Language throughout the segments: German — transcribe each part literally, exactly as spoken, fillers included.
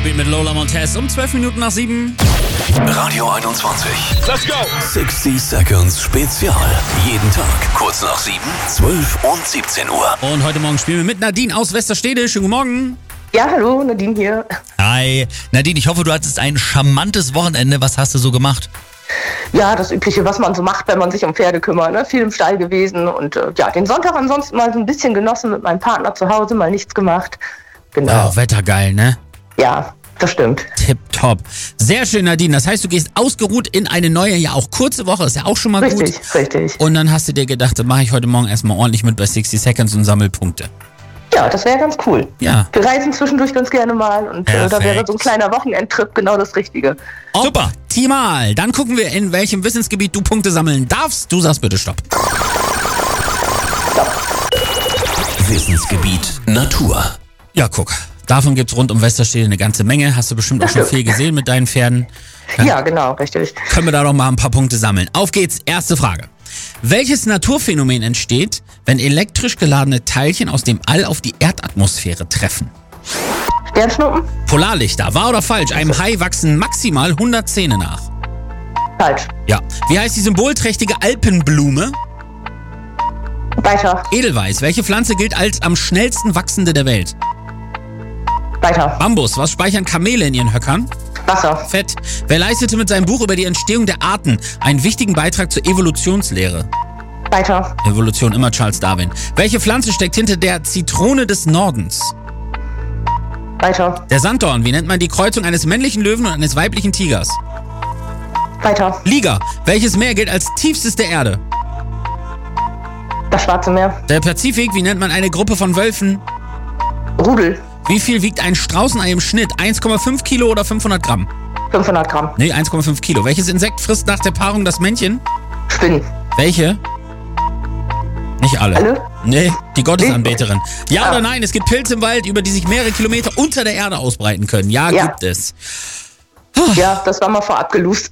Westgebiet mit Lola Montez um zwölf Minuten nach sieben. Radio einundzwanzig. Let's go! sechzig Seconds Spezial. Jeden Tag kurz nach sieben, zwölf und siebzehn Uhr. Und heute Morgen spielen wir mit Nadine aus Westerstede. Schönen guten Morgen. Ja, hallo, Nadine hier. Hi. Nadine, ich hoffe, du hattest ein charmantes Wochenende. Was hast du so gemacht? Ja, das Übliche, was man so macht, wenn man sich um Pferde kümmert. Ne? Viel im Stall gewesen und äh, ja, den Sonntag ansonsten mal so ein bisschen genossen mit meinem Partner zu Hause, mal nichts gemacht. Genau. Oh, Wettergeil, ne? Ja, das stimmt. Tipptopp. Sehr schön, Nadine. Das heißt, du gehst ausgeruht in eine neue, ja auch kurze Woche. Ist ja auch schon mal Richtig, gut. richtig. Und dann hast du dir gedacht, das mache ich heute Morgen erstmal ordentlich mit bei sechzig Seconds und sammel Punkte. Ja, das wäre ganz cool. Ja. Wir reisen zwischendurch ganz gerne mal und äh, da wäre so ein kleiner Wochenendtrip genau das Richtige. Super. Optimal. Dann gucken wir, in welchem Wissensgebiet du Punkte sammeln darfst. Du sagst bitte Stopp. Wissensgebiet Natur. Ja, guck. Davon gibt's rund um Westerstede eine ganze Menge. Hast du bestimmt auch schon viel gesehen mit deinen Pferden. Ja, ja genau, richtig. Können wir da doch mal ein paar Punkte sammeln. Auf geht's. Erste Frage. Welches Naturphänomen entsteht, wenn elektrisch geladene Teilchen aus dem All auf die Erdatmosphäre treffen? Sternschnuppen? Polarlichter. Wahr oder falsch? Einem Hai wachsen maximal hundert Zähne nach. Falsch. Ja. Wie heißt die symbolträchtige Alpenblume? Weiter. Edelweiß. Welche Pflanze gilt als am schnellsten wachsende der Welt? Weiter. Bambus. Was speichern Kamele in ihren Höckern? Wasser. Fett. Wer leistete mit seinem Buch über die Entstehung der Arten einen wichtigen Beitrag zur Evolutionslehre? Weiter. Evolution, immer Charles Darwin. Welche Pflanze steckt hinter der Zitrone des Nordens? Weiter. Der Sanddorn. Wie nennt man die Kreuzung eines männlichen Löwen und eines weiblichen Tigers? Weiter. Liga. Welches Meer gilt als tiefstes der Erde? Das Schwarze Meer. Der Pazifik. Wie nennt man eine Gruppe von Wölfen? Rudel. Wie viel wiegt ein Straußenei im Schnitt? eins Komma fünf Kilo oder fünfhundert Gramm? fünfhundert Gramm. Nee, eins Komma fünf Kilo. Welches Insekt frisst nach der Paarung das Männchen? Spinnen. Welche? Nicht alle. Alle? Nee, die Gottesanbeterin. Ja Ah. oder nein, es gibt Pilze im Wald, über die sich mehrere Kilometer unter der Erde ausbreiten können. Ja, Ja. gibt es. Ja, das war mal vorab gelust.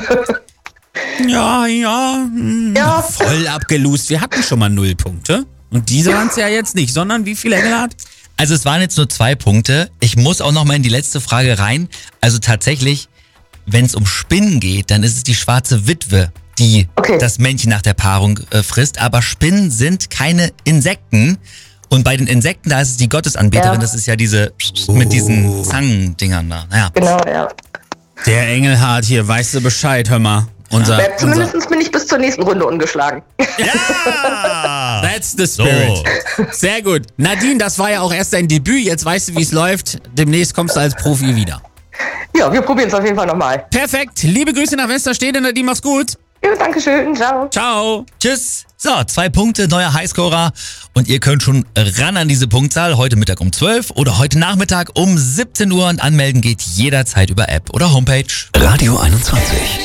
Ja, ja. hm, Ja. Voll abgelust. Wir hatten schon mal null Punkte. Und diese waren es ja jetzt nicht, sondern wie viel Engelhardt? Also es waren jetzt nur zwei Punkte. Ich muss auch noch mal in die letzte Frage rein. Also tatsächlich, wenn es um Spinnen geht, dann ist es die schwarze Witwe, die Okay. das Männchen nach der Paarung äh, frisst. Aber Spinnen sind keine Insekten. Und bei den Insekten, da ist es die Gottesanbeterin. Ja. Das ist ja diese mit diesen Zangendingern da. Naja. Genau, ja. Der Engelhardt hier, weißt du Bescheid, hör mal. Unser, Ja, unser zumindest bin ich bis zur nächsten Runde ungeschlagen. Ja! That's the spirit. Sehr gut. Nadine, das war ja auch erst dein Debüt. Jetzt weißt du, wie es läuft. Demnächst kommst du als Profi wieder. Ja, wir probieren es auf jeden Fall nochmal. Perfekt. Liebe Grüße nach Westerstede. Nadine, mach's gut. Ja, danke schön. Ciao. Ciao. Tschüss. So, zwei Punkte, neuer Highscorer. Und ihr könnt schon ran an diese Punktzahl. Heute Mittag um zwölf oder heute Nachmittag um siebzehn Uhr. Und anmelden geht jederzeit über App oder Homepage. Radio einundzwanzig.